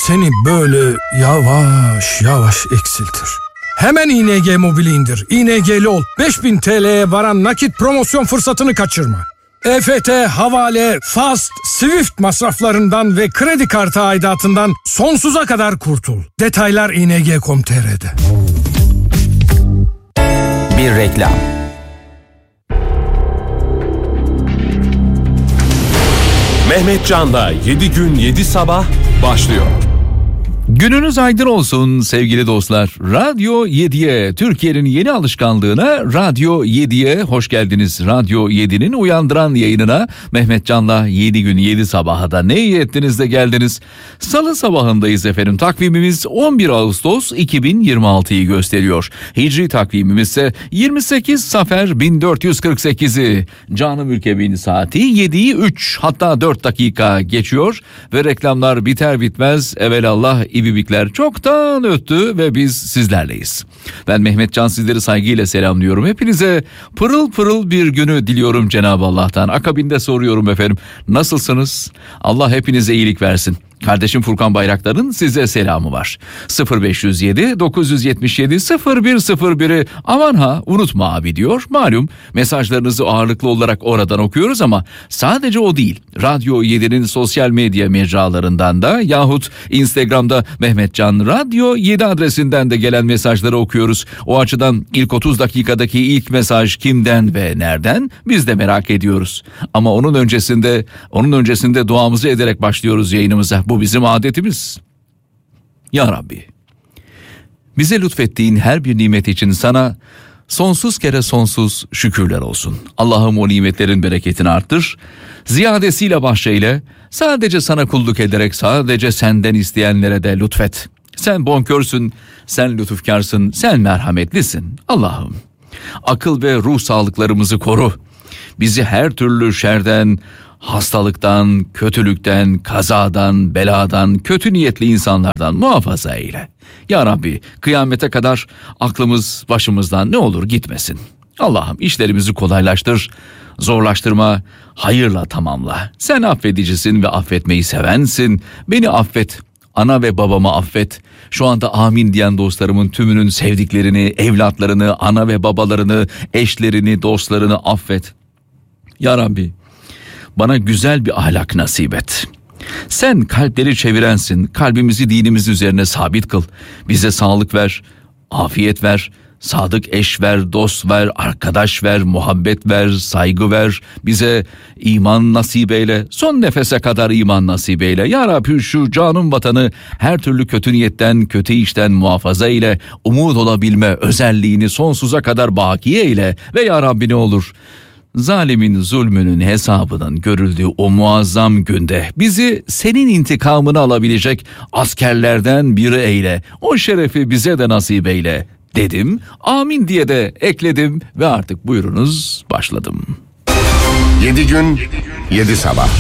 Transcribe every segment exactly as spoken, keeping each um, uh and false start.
seni böyle yavaş yavaş eksiltir. Hemen İ N G Mobil'i indir. İ N G'li ol. beş bin T L'ye varan nakit promosyon fırsatını kaçırma. E F T, havale, Fast, Swift masraflarından ve kredi kartı aidatından sonsuza kadar kurtul. Detaylar i n g nokta com nokta t r'de. Bir reklam. Mehmet Can'la yedi gün yedi sabah başlıyor. Gününüz aydın olsun sevgili dostlar. Radyo yediye, Türkiye'nin yeni alışkanlığına Radyo yediye hoş geldiniz. Radyo yedinin uyandıran yayınına Mehmet Can'la yedi gün yedi sabaha da ne iyi ettiniz de geldiniz. Salı sabahındayız efendim. Takvimimiz on bir Ağustos iki bin yirmi altıyı gösteriyor. Hicri takvimimiz ise yirmi sekiz Safer bin dört yüz kırk sekizi. Canım ülkemin saati yediyi üç, hatta dört dakika geçiyor ve reklamlar biter bitmez evelallah İbibikler çoktan öttü ve biz sizlerleyiz. Ben Mehmet Can, sizleri saygıyla selamlıyorum. Hepinize pırıl pırıl bir günü diliyorum Cenab-ı Allah'tan. Akabinde soruyorum efendim, nasılsınız? Allah hepinize iyilik versin. Kardeşim Furkan Bayraktar'ın size selamı var. sıfır beş yüz yedi dokuz yetmiş yedi sıfır bir sıfır biri aman ha unutma abi diyor. Malum mesajlarınızı ağırlıklı olarak oradan okuyoruz ama sadece o değil. Radyo yedi'nin sosyal medya mecralarından da yahut Instagram'da Mehmet Can Radyo yedi adresinden de gelen mesajları okuyoruz. O açıdan ilk otuz dakikadaki ilk mesaj kimden ve nereden biz de merak ediyoruz. Ama onun öncesinde onun öncesinde duamızı ederek başlıyoruz yayınımıza. Bu bizim adetimiz. Ya Rabbi, bize lütfettiğin her bir nimet için sana sonsuz kere sonsuz şükürler olsun. Allah'ım o nimetlerin bereketini arttır. Ziyadesiyle bahşeyle, sadece sana kulluk ederek sadece senden isteyenlere de lütfet. Sen bonkörsün, sen lütufkarsın, sen merhametlisin. Allah'ım, akıl ve ruh sağlıklarımızı koru. Bizi her türlü şerden, hastalıktan, kötülükten, kazadan, beladan, kötü niyetli insanlardan muhafaza eyle. Ya Rabbi, kıyamete kadar aklımız başımızdan ne olur gitmesin. Allah'ım işlerimizi kolaylaştır, zorlaştırma, hayırla tamamla. Sen affedicisin ve affetmeyi sevensin. Beni affet, ana ve babamı affet. Şu anda amin diyen dostlarımın tümünün sevdiklerini, evlatlarını, ana ve babalarını, eşlerini, dostlarını affet. Ya Rabbi, bana güzel bir ahlak nasip et. Sen kalpleri çevirensin. Kalbimizi dinimiz üzerine sabit kıl. Bize sağlık ver, afiyet ver, sadık eş ver, dost ver, arkadaş ver, muhabbet ver, saygı ver. Bize iman nasip eyle. Son nefese kadar iman nasip eyle. Ya Rabbi, şu canım vatanı her türlü kötü niyetten, kötü işten muhafaza eyle. Umut olabilme özelliğini sonsuza kadar baki eyle. Ve Ya Rabbi ne olur, zalimin zulmünün hesabının görüldüğü o muazzam günde bizi senin intikamını alabilecek askerlerden biri eyle. O şerefi bize de nasip eyle dedim. Amin diye de ekledim ve artık buyurunuz başladım. yedi gün yedi sabah.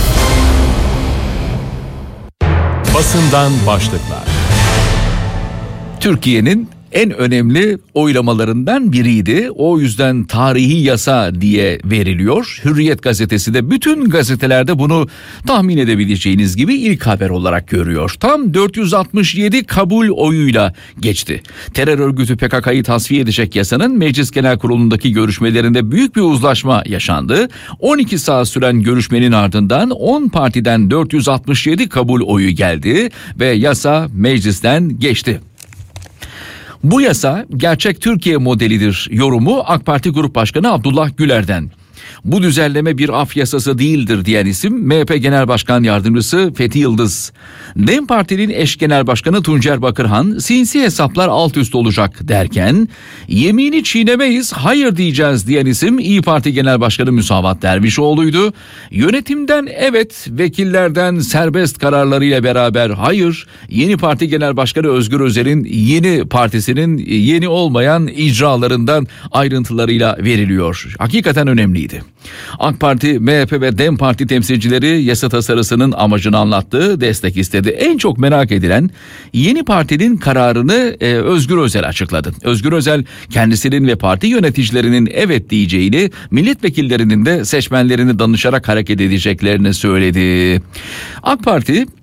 Basından başlıklar. Türkiye'nin en önemli oylamalarından biriydi. O yüzden tarihi yasa diye veriliyor. Hürriyet gazetesi de bütün gazetelerde bunu tahmin edebileceğiniz gibi ilk haber olarak görüyor. Tam dört yüz altmış yedi kabul oyuyla geçti. Terör örgütü P K K'yı tasfiye edecek yasanın Meclis Genel Kurulu'ndaki görüşmelerinde büyük bir uzlaşma yaşandı. on iki saat süren görüşmenin ardından on partiden dört yüz altmış yedi kabul oyu geldi ve yasa meclisten geçti. Bu yasa gerçek Türkiye modelidir yorumu AK Parti Grup Başkanı Abdullah Güler'den. Bu düzenleme bir af yasası değildir diyen isim M H P Genel Başkan Yardımcısı Fethi Yıldız. DEM Parti'nin eş genel başkanı Tuncer Bakırhan sinsi hesaplar alt üst olacak derken yemini çiğnemeyiz hayır diyeceğiz diyen isim İYİ Parti Genel Başkanı Müsavat Dervişoğlu'ydu. Yönetimden evet, vekillerden serbest kararlarıyla beraber hayır, Yeni Parti Genel Başkanı Özgür Özel'in yeni partisinin yeni olmayan icralarından ayrıntılarıyla veriliyor. Hakikaten önemliydi. AK Parti, M H P ve DEM Parti temsilcileri yasa tasarısının amacını anlattı, destek istedi. En çok merak edilen Yeni Parti'nin kararını e, Özgür Özel açıkladı. Özgür Özel kendisinin ve parti yöneticilerinin evet diyeceğini, milletvekillerinin de seçmenlerini danışarak hareket edeceklerini söyledi. AK Parti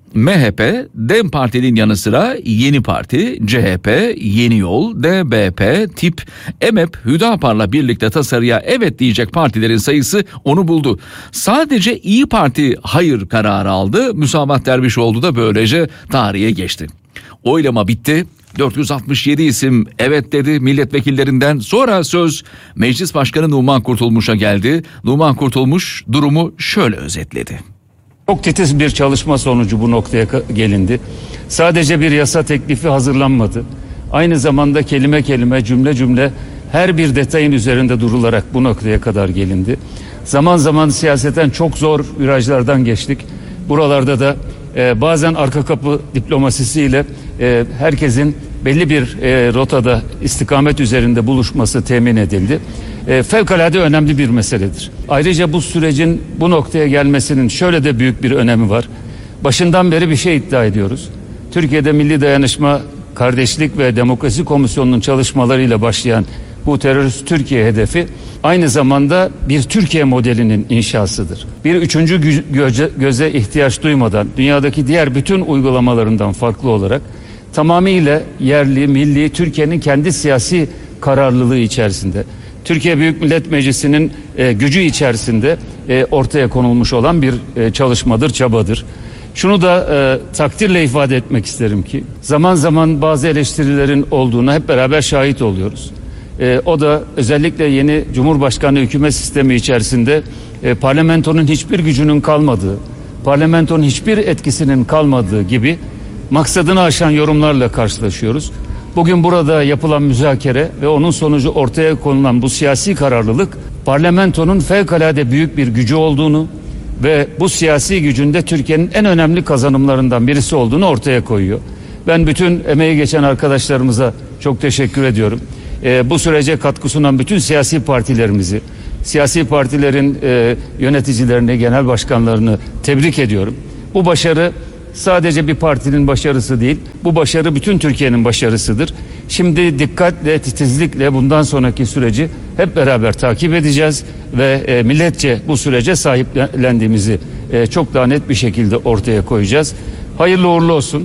M H P, DEM Parti'nin yanı sıra Yeni Parti, C H P, Yeni Yol, D B P, TİP, E M E P, Hüdapar'la birlikte tasarıya evet diyecek partilerin sayısı onu buldu. Sadece İyi Parti hayır kararı aldı. Müsavat Dervişoğlu da böylece tarihe geçti. Oylama bitti. dört yüz altmış yedi isim evet dedi milletvekillerinden. Sonra söz Meclis Başkanı Numan Kurtulmuş'a geldi. Numan Kurtulmuş durumu şöyle özetledi. Çok titiz bir çalışma sonucu bu noktaya gelindi. Sadece bir yasa teklifi hazırlanmadı. Aynı zamanda kelime kelime, cümle cümle her bir detayın üzerinde durularak bu noktaya kadar gelindi. Zaman zaman siyaseten çok zor virajlardan geçtik. Buralarda da e, bazen arka kapı diplomasisiyle e, herkesin belli bir e, rotada istikamet üzerinde buluşması temin edildi. E, fevkalade önemli bir meseledir. Ayrıca bu sürecin bu noktaya gelmesinin şöyle de büyük bir önemi var. Başından beri bir şey iddia ediyoruz. Türkiye'de Milli Dayanışma, Kardeşlik ve Demokrasi Komisyonu'nun çalışmalarıyla başlayan bu terörist Türkiye hedefi aynı zamanda bir Türkiye modelinin inşasıdır. Bir üçüncü göze, göze ihtiyaç duymadan dünyadaki diğer bütün uygulamalarından farklı olarak tamamıyla yerli, milli, Türkiye'nin kendi siyasi kararlılığı içerisinde, Türkiye Büyük Millet Meclisi'nin e, gücü içerisinde e, ortaya konulmuş olan bir e, çalışmadır, çabadır. Şunu da e, takdirle ifade etmek isterim ki zaman zaman bazı eleştirilerin olduğuna hep beraber şahit oluyoruz. E, o da özellikle yeni Cumhurbaşkanı hükümet sistemi içerisinde e, parlamentonun hiçbir gücünün kalmadığı, parlamentonun hiçbir etkisinin kalmadığı gibi maksadını aşan yorumlarla karşılaşıyoruz. Bugün burada yapılan müzakere ve onun sonucu ortaya konulan bu siyasi kararlılık parlamentonun fevkalade büyük bir gücü olduğunu ve bu siyasi gücünde Türkiye'nin en önemli kazanımlarından birisi olduğunu ortaya koyuyor. Ben bütün emeği geçen arkadaşlarımıza çok teşekkür ediyorum. Ee, bu sürece katkı sunan bütün siyasi partilerimizi, siyasi partilerin e, yöneticilerini, genel başkanlarını tebrik ediyorum. Bu başarı sadece bir partinin başarısı değil, bu başarı bütün Türkiye'nin başarısıdır. Şimdi dikkatle, titizlikle bundan sonraki süreci hep beraber takip edeceğiz ve e, milletçe bu sürece sahiplendiğimizi e, çok daha net bir şekilde ortaya koyacağız. Hayırlı uğurlu olsun.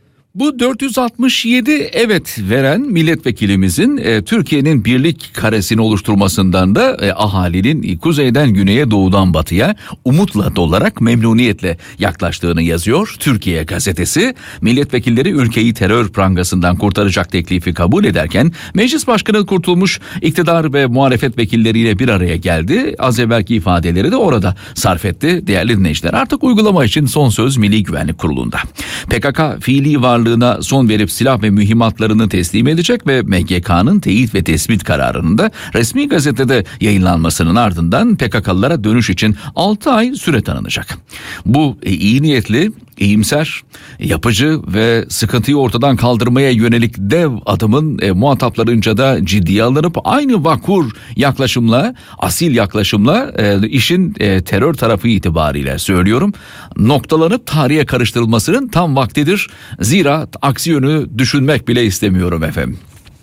Bu dört yüz altmış yedi evet veren milletvekilimizin e, Türkiye'nin birlik karesini oluşturmasından da e, ahalinin kuzeyden güneye, doğudan batıya umutla dolarak, memnuniyetle yaklaştığını yazıyor Türkiye gazetesi. Milletvekilleri ülkeyi terör prangasından kurtaracak teklifi kabul ederken Meclis Başkanı Kurtulmuş iktidar ve muhalefet vekilleriyle bir araya geldi. Az evvelki ifadeleri de orada sarf etti. Değerli dinleyiciler, artık uygulama için son söz Milli Güvenlik Kurulu'nda. P K K fiili varlığı son verip silah ve mühimmatlarını teslim edecek ve M G K'nın teyit ve tespit kararının da resmi gazetede yayınlanmasının ardından P K K'lılara dönüş için altı ay süre tanınacak. Bu e, iyi niyetli, iyimser, yapıcı ve sıkıntıyı ortadan kaldırmaya yönelik dev adımın e, muhataplarınca da ciddiye alınıp aynı vakur yaklaşımla, asil yaklaşımla e, işin e, terör tarafı itibariyle söylüyorum, noktalanıp tarihe karıştırılmasının tam vaktidir. Zira aksi yönü düşünmek bile istemiyorum efendim.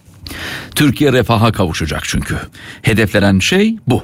Türkiye refaha kavuşacak çünkü. Hedeflenen şey bu.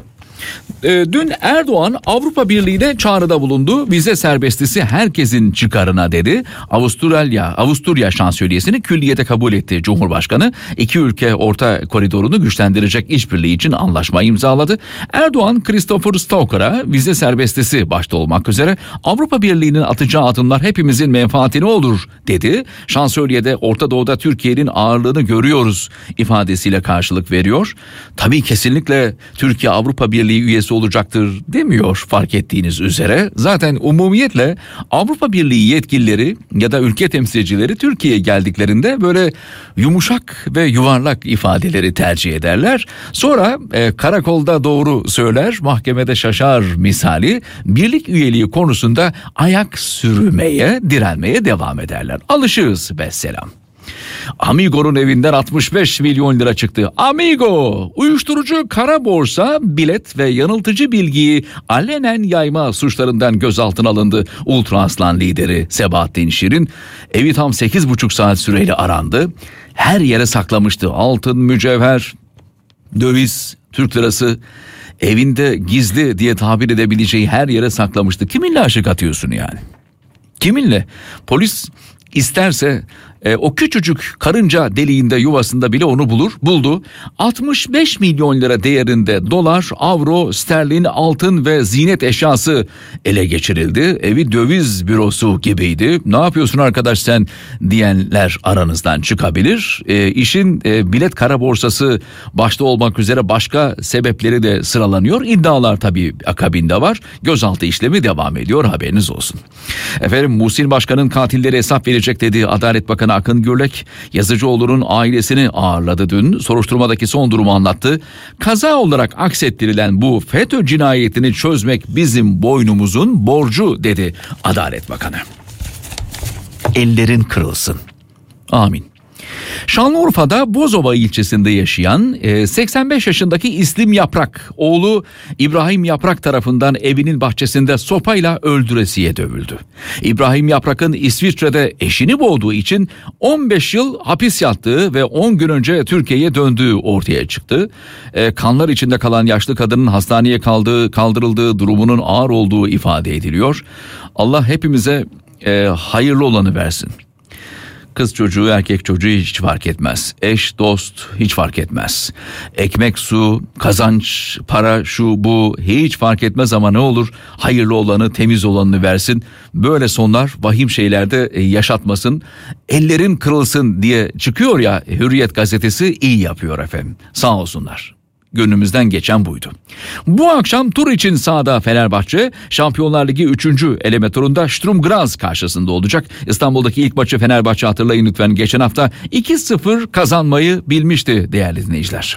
E, dün Erdoğan Avrupa Birliği'ne çağrıda bulundu. Vize serbestisi herkesin çıkarına dedi. Avusturya, Avusturya şansölyesini külliyete kabul etti Cumhurbaşkanı. İki ülke orta koridorunu güçlendirecek işbirliği için anlaşma imzaladı. Erdoğan, Christopher Stoker'a vize serbestisi başta olmak üzere Avrupa Birliği'nin atacağı adımlar hepimizin menfaatine olur dedi. Şansölye Orta Doğu'da Türkiye'nin ağırlığını görüyoruz ifadesiyle karşılık veriyor. Tabii kesinlikle Türkiye Avrupa Birliği üyesi olacaktır demiyor fark ettiğiniz üzere. Zaten umumiyetle Avrupa Birliği yetkilileri ya da ülke temsilcileri Türkiye'ye geldiklerinde böyle yumuşak ve yuvarlak ifadeleri tercih ederler. Sonra e, karakolda doğru söyler, mahkemede şaşar misali birlik üyeliği konusunda ayak sürmeye, direnmeye devam ederler. Alışığız vesselam. Amigo'nun evinden altmış beş milyon lira çıktı. Amigo, uyuşturucu, kara borsa, bilet ve yanıltıcı bilgiyi alenen yayma suçlarından gözaltına alındı. Ultra Aslan lideri Sebahattin Şirin evi tam sekiz buçuk saat süreyle arandı. Her yere saklamıştı altın, mücevher, döviz, Türk lirası. Evinde gizli diye tabir edebileceği her yere saklamıştı. Kiminle aşık atıyorsun yani? Kiminle? Polis isterse e, o küçücük karınca deliğinde yuvasında bile onu bulur, buldu. altmış beş milyon lira değerinde dolar, avro, sterlin, altın ve ziynet eşyası ele geçirildi. Evi döviz bürosu gibiydi. Ne yapıyorsun arkadaş sen diyenler aranızdan çıkabilir. E, işin e, bilet kara borsası başta olmak üzere başka sebepleri de sıralanıyor. İddialar tabii akabinde var. Gözaltı işlemi devam ediyor, haberiniz olsun. Efendim, Muhsin Başkan'ın katilleri hesap verecek dediği Adalet Bakanı Akın Gürlek, Yazıcıoğlu'nun ailesini ağırladı dün. Soruşturmadaki son durumu anlattı. Kaza olarak aksettirilen bu FETÖ cinayetini çözmek bizim boynumuzun borcu dedi Adalet Bakanı. Ellerin kırılsın. Amin. Şanlıurfa'da Bozova ilçesinde yaşayan seksen beş yaşındaki İslim Yaprak, oğlu İbrahim Yaprak tarafından evinin bahçesinde sopayla öldüresiye dövüldü. İbrahim Yaprak'ın İsviçre'de eşini boğduğu için on beş yıl hapis yattığı ve on gün önce Türkiye'ye döndüğü ortaya çıktı. Kanlar içinde kalan yaşlı kadının hastaneye kaldığı, kaldırıldığı, durumunun ağır olduğu ifade ediliyor. Allah hepimize e, hayırlı olanı versin. Kız çocuğu, erkek çocuğu hiç fark etmez. Eş, dost hiç fark etmez. Ekmek, su, kazanç, para, şu bu hiç fark etmez ama ne olur hayırlı olanı, temiz olanını versin. Böyle sonlar vahim şeylerde yaşatmasın. Ellerin kırılsın diye çıkıyor ya Hürriyet gazetesi, iyi yapıyor efendim. Sağ olsunlar. Gönlümüzden geçen buydu. Bu akşam tur için sahada Fenerbahçe, Şampiyonlar Ligi üçüncü eleme turunda Sturm Graz karşısında olacak. İstanbul'daki ilk maçı Fenerbahçe, hatırlayın lütfen, geçen hafta iki sıfır kazanmayı bilmişti değerli dinleyiciler.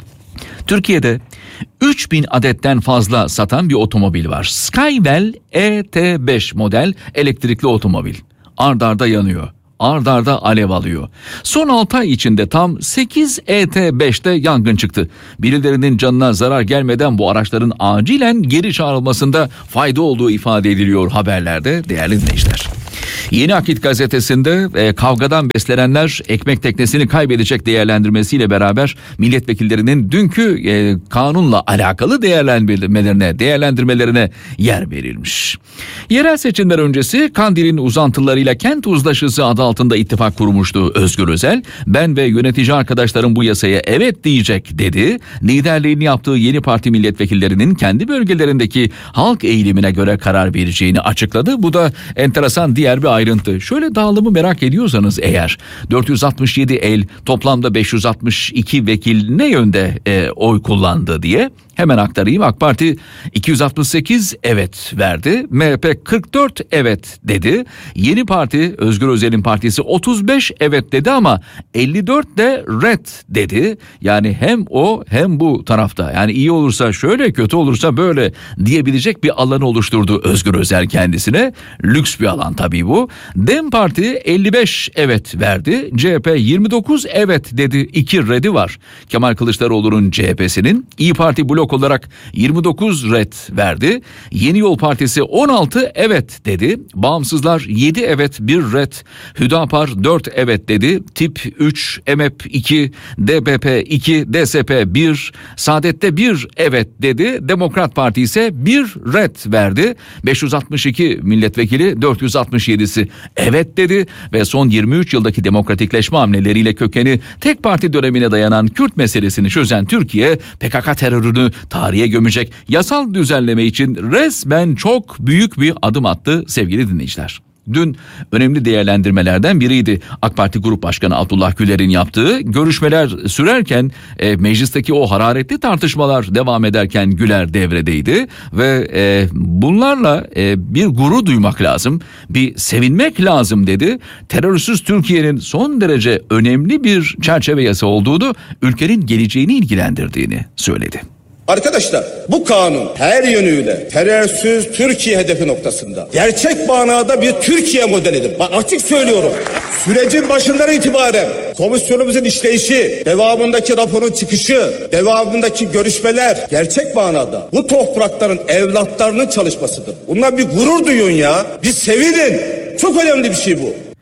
Türkiye'de üç bin adetten fazla satan bir otomobil var. Skywell E T beş model elektrikli otomobil. Ard arda yanıyor. Ard arda alev alıyor. Son altı ay içinde tam sekiz E T beşte yangın çıktı. Birilerinin canına zarar gelmeden bu araçların acilen geri çağrılmasında fayda olduğu ifade ediliyor haberlerde değerli dinleyiciler. Yeni Akit gazetesinde e, kavgadan beslenenler ekmek teknesini kaybedecek değerlendirmesiyle beraber milletvekillerinin dünkü e, kanunla alakalı değerlendirmelerine, değerlendirmelerine yer verilmiş. Yerel seçimler öncesi Kandil'in uzantılarıyla kent uzlaşısı adı altında ittifak kurmuştu Özgür Özel. Ben ve yönetici arkadaşlarım bu yasaya evet diyecek dedi. Liderliğini yaptığı yeni parti milletvekillerinin kendi bölgelerindeki halk eğilimine göre karar vereceğini açıkladı. Bu da enteresan diğer bir ayrıntı. Şöyle dağılımı merak ediyorsanız eğer, dört yüz altmış yedi el, toplamda beş yüz altmış iki vekil ne yönde e, oy kullandı diye hemen aktarayım. AK Parti iki yüz altmış sekiz evet verdi. M H P kırk dört evet dedi. Yeni Parti, Özgür Özel'in partisi otuz beş evet dedi ama elli dört de red dedi. Yani hem o hem bu tarafta, yani iyi olursa şöyle, kötü olursa böyle diyebilecek bir alanı oluşturdu Özgür Özel kendisine. Lüks bir alan tabii bu. DEM Parti elli beş evet verdi. C H P yirmi dokuz evet dedi. iki redi var. Kemal Kılıçdaroğlu'nun C H P'sinin. İyi Parti blok olarak yirmi dokuz red verdi. Yeni Yol Partisi on altı evet dedi. Bağımsızlar yedi evet bir red. Hüdapar dört evet dedi. Tip üç, M H P iki, D B P iki, D S P bir, Saadet'te bir evet dedi. Demokrat Parti ise bir red verdi. beş yüz altmış iki milletvekili, dört yüz altmış yedisi evet dedi ve son yirmi üç yıldaki demokratikleşme hamleleriyle kökeni tek parti dönemine dayanan Kürt meselesini çözen Türkiye, P K K terörünü tarihe gömecek yasal düzenleme için resmen çok büyük bir adım attı sevgili dinleyiciler. Dün önemli değerlendirmelerden biriydi AK Parti Grup Başkanı Abdullah Güler'in yaptığı. Görüşmeler sürerken e, meclisteki o hararetli tartışmalar devam ederken Güler devredeydi ve e, bunlarla e, bir gurur duymak lazım, bir sevinmek lazım dedi. Terörsüz Türkiye'nin son derece önemli bir çerçeve yasa olduğunu, ülkenin geleceğini ilgilendirdiğini söyledi. Arkadaşlar, bu kanun her yönüyle terörsüz Türkiye hedefi noktasında gerçek manada bir Türkiye modelidir. Bak, açık söylüyorum. Sürecin başından itibaren komisyonumuzun işleyişi, devamındaki raporun çıkışı, devamındaki görüşmeler gerçek manada bu toprakların evlatlarının çalışmasıdır. Bundan bir gurur duyun ya. Bir sevinin. Çok önemli bir şey bu.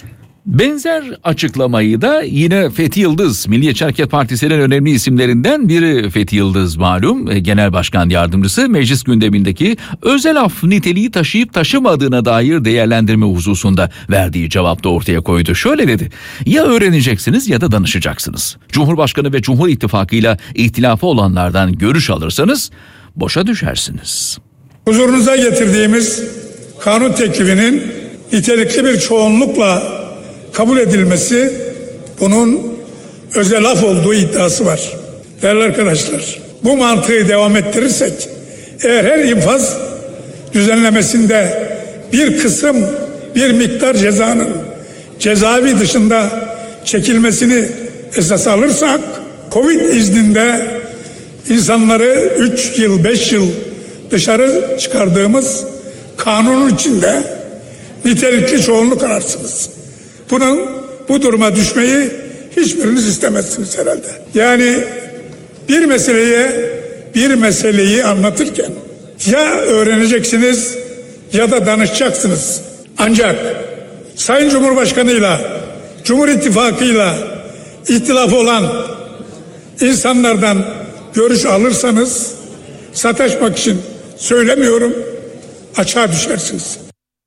Benzer açıklamayı da yine Fethi Yıldız, Milliyetçi Hareket Partisi'nin önemli isimlerinden biri Fethi Yıldız malum, Genel Başkan Yardımcısı, meclis gündemindeki özel af niteliği taşıyıp taşımadığına dair değerlendirme hususunda verdiği cevapta ortaya koydu. Şöyle dedi: ya öğreneceksiniz ya da danışacaksınız. Cumhurbaşkanı ve Cumhur İttifakı'yla ihtilafı olanlardan görüş alırsanız boşa düşersiniz. Huzurunuza getirdiğimiz kanun teklifinin nitelikli bir çoğunlukla kabul edilmesi, bunun özel af olduğu iddiası var. Değerli arkadaşlar, bu mantığı devam ettirirsek, eğer her infaz düzenlemesinde bir kısım, bir miktar cezanın cezaevi dışında çekilmesini esas alırsak, Covid izninde insanları üç yıl, beş yıl dışarı çıkardığımız kanunun içinde nitelikli çoğunluk ararsınız. Bunun, bu duruma düşmeyi hiçbiriniz istemezsiniz herhalde. Yani bir meseleye, bir meseleyi anlatırken ya öğreneceksiniz ya da danışacaksınız. Ancak Sayın Cumhurbaşkanı'yla, Cumhur İttifakı'yla ihtilafı olan insanlardan görüş alırsanız, sataşmak için söylemiyorum, açığa düşersiniz.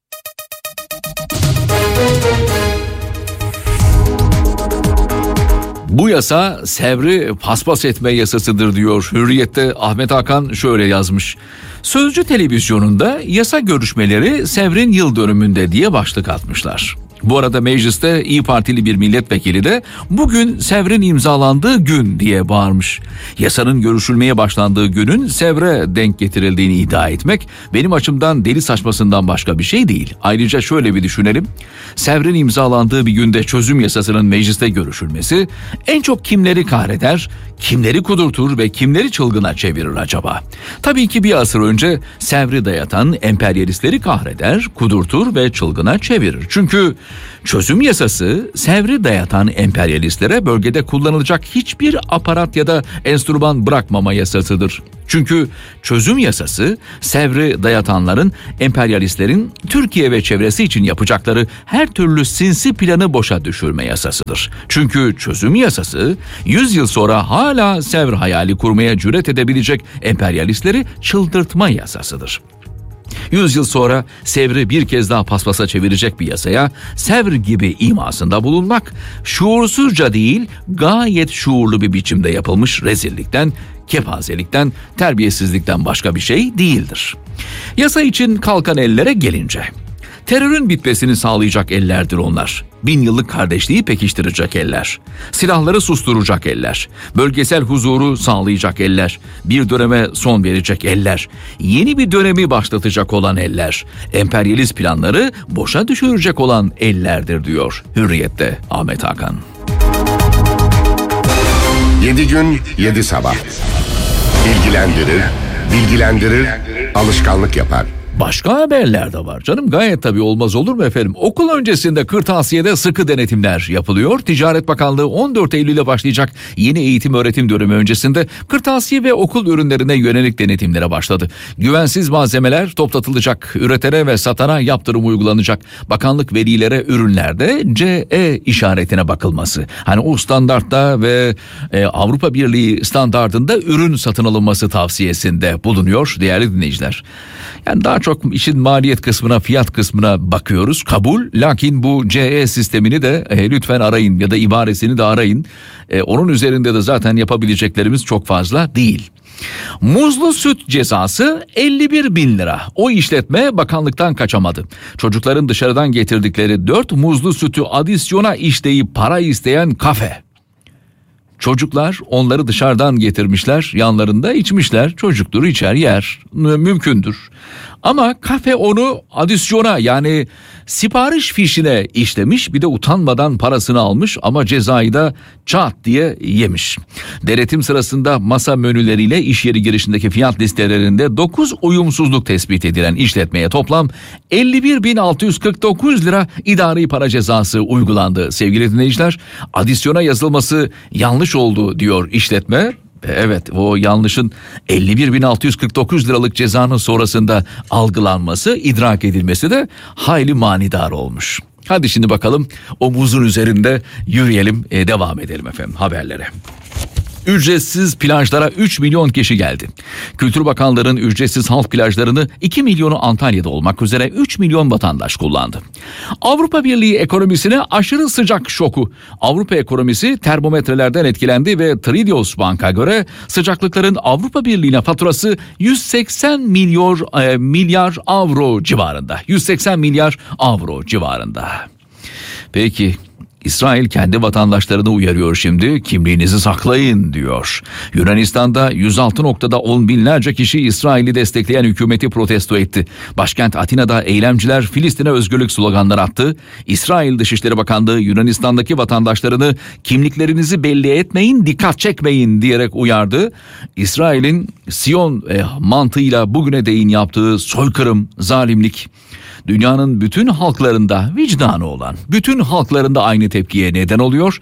Bu yasa Sevr'i paspas etme yasasıdır diyor. Hürriyet'te Ahmet Hakan şöyle yazmış: Sözcü televizyonunda yasa görüşmeleri Sevr'in yıl dönümünde diye başlık atmışlar. Bu arada mecliste İYİ Partili bir milletvekili de bugün Sevr'in imzalandığı gün diye bağırmış. Yasanın görüşülmeye başlandığı günün Sevr'e denk getirildiğini iddia etmek benim açımdan deli saçmasından başka bir şey değil. Ayrıca şöyle bir düşünelim. Sevr'in imzalandığı bir günde çözüm yasasının mecliste görüşülmesi en çok kimleri kahreder, kimleri kudurtur ve kimleri çılgına çevirir acaba? Tabii ki bir asır önce Sevr'i dayatan emperyalistleri kahreder, kudurtur ve çılgına çevirir. Çünkü çözüm yasası Sevr'i dayatan emperyalistlere bölgede kullanılacak hiçbir aparat ya da enstrüman bırakmama yasasıdır. Çünkü çözüm yasası Sevr'i dayatanların, emperyalistlerin Türkiye ve çevresi için yapacakları her türlü sinsi planı boşa düşürme yasasıdır. Çünkü çözüm yasası yüz yıl sonra hala Sevr hayali kurmaya cüret edebilecek emperyalistleri çıldırtma yasasıdır. yüz yıl sonra Sevr'i bir kez daha paspasa çevirecek bir yasaya Sevr gibi imasında bulunmak şuursuzca değil, gayet şuurlu bir biçimde yapılmış rezillikten, kepazelikten, terbiyesizlikten başka bir şey değildir. Yasa için kalkan ellere gelince, terörün bitmesini sağlayacak ellerdir onlar. Bin yıllık kardeşliği pekiştirecek eller. Silahları susturacak eller. Bölgesel huzuru sağlayacak eller. Bir döneme son verecek eller. Yeni bir dönemi başlatacak olan eller. Emperyalist planları boşa düşürecek olan ellerdir diyor Hürriyet'te Ahmet Hakan. Yedi gün, yedi sabah. Bilgilendirir, bilgilendirir, alışkanlık yapar. Başka haberler de var canım, gayet tabii, olmaz olur mu efendim? Okul öncesinde kırtasiyede sıkı denetimler yapılıyor. Ticaret Bakanlığı on dört Eylül'e başlayacak yeni eğitim öğretim dönemi öncesinde kırtasiye ve okul ürünlerine yönelik denetimlere başladı. Güvensiz malzemeler toplatılacak, üretene ve satana yaptırım uygulanacak. Bakanlık velilere ürünlerde C E işaretine bakılması. Hani o standartta ve e, Avrupa Birliği standardında ürün satın alınması tavsiyesinde bulunuyor değerli dinleyiciler. Yani daha çok işin maliyet kısmına, fiyat kısmına bakıyoruz. Kabul. Lakin bu C E sistemini de e, lütfen arayın ya da ibaresini de arayın. E, onun üzerinde de zaten yapabileceklerimiz çok fazla değil. Muzlu süt cezası elli bir bin lira. O işletme bakanlıktan kaçamadı. Çocukların dışarıdan getirdikleri dört muzlu sütü adisyona işleyip para isteyen kafe. Çocuklar onları dışarıdan getirmişler, yanlarında içmişler. Çocuktur, içer, yer, mümkündür. Ama kafe onu adisyona, yani sipariş fişine işlemiş, bir de utanmadan parasını almış ama cezayı da çat diye yemiş. Denetim sırasında masa menüleriyle iş yeri girişindeki fiyat listelerinde dokuz uyumsuzluk tespit edilen işletmeye toplam elli bir bin altı yüz kırk dokuz lira idari para cezası uygulandı sevgili dinleyiciler. Adisyona yazılması yanlış oldu diyor işletme. Evet, o yanlışın elli bir bin altı yüz kırk dokuz liralık cezanın sonrasında algılanması, idrak edilmesi de hayli manidar olmuş. Hadi şimdi bakalım o buzun üzerinde yürüyelim, e, devam edelim efendim haberlere. Ücretsiz plajlara üç milyon kişi geldi. Kültür Bakanlığı'nın ücretsiz halk plajlarını iki milyonu Antalya'da olmak üzere üç milyon vatandaş kullandı. Avrupa Birliği ekonomisine aşırı sıcak şoku. Avrupa ekonomisi termometrelerden etkilendi ve Triodos Bank'a göre sıcaklıkların Avrupa Birliği'ne faturası yüz seksen milyar, e, milyar avro civarında. yüz seksen milyar avro civarında. Peki İsrail kendi vatandaşlarını uyarıyor şimdi, kimliğinizi saklayın diyor. Yunanistan'da yüz altı noktada on binlerce kişi İsrail'i destekleyen hükümeti protesto etti. Başkent Atina'da eylemciler Filistin'e özgürlük sloganları attı. İsrail Dışişleri Bakanlığı Yunanistan'daki vatandaşlarını kimliklerinizi belli etmeyin, dikkat çekmeyin diyerek uyardı. İsrail'in Siyon e, mantığıyla bugüne değin yaptığı soykırım, zalimlik, dünyanın bütün halklarında vicdanı olan, bütün halklarında aynı tepkiye neden oluyor.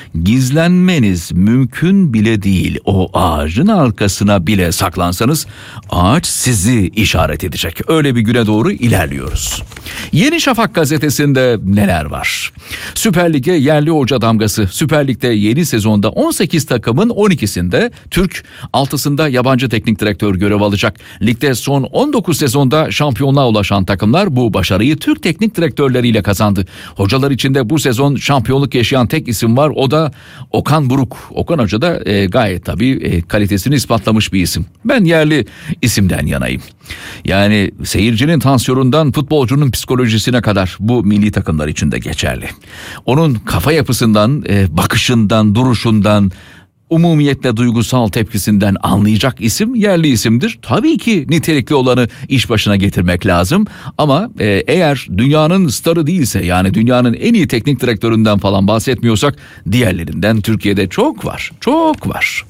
Gizlenmeniz mümkün bile değil. O ağacın arkasına bile saklansanız ağaç sizi işaret edecek. Öyle bir güne doğru ilerliyoruz. Yeni Şafak gazetesinde neler var? Süper Lig'e yerli hoca damgası. Süper Lig'de yeni sezonda on sekiz takımın on ikisinde Türk, altısında yabancı teknik direktör görev alacak. Ligde son on dokuz sezonda şampiyonluğa ulaşan takımlar bu başarıyı Türk teknik direktörleriyle kazandı. Hocalar içinde bu sezon şampiyonluk yaşayan tek isim var, o da Okan Buruk. Okan Hoca da e, gayet tabii e, kalitesini ispatlamış bir isim. Ben yerli isimden yanayım. Yani seyircinin tansiyonundan futbolcunun psikolojisine kadar bu milli takımlar için de geçerli. Onun kafa yapısından, e, bakışından, duruşundan, umumiyetle duygusal tepkisinden anlayacak isim yerli isimdir. Tabii ki nitelikli olanı iş başına getirmek lazım ama e, eğer dünyanın starı değilse, yani dünyanın en iyi teknik direktöründen falan bahsetmiyorsak, diğerlerinden Türkiye'de çok var, çok var.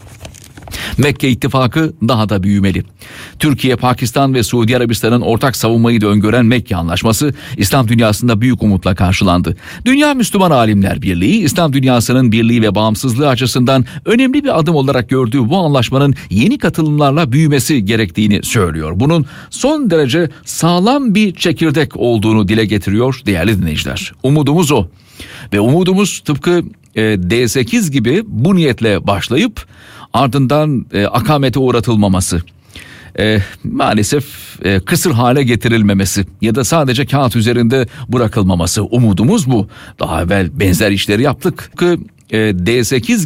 Mekke ittifakı daha da büyümeli. Türkiye, Pakistan ve Suudi Arabistan'ın ortak savunmayı da öngören Mekke Anlaşması İslam dünyasında büyük umutla karşılandı. Dünya Müslüman Alimler Birliği, İslam dünyasının birliği ve bağımsızlığı açısından önemli bir adım olarak gördüğü bu anlaşmanın yeni katılımlarla büyümesi gerektiğini söylüyor. Bunun son derece sağlam bir çekirdek olduğunu dile getiriyor değerli dinleyiciler. Umudumuz o. Ve umudumuz tıpkı e, D sekiz gibi bu niyetle başlayıp ardından e, akamete uğratılmaması, e, maalesef e, kısır hale getirilmemesi ya da sadece kağıt üzerinde bırakılmaması. Umudumuz bu. Daha evvel benzer işleri yaptık. E, D sekiz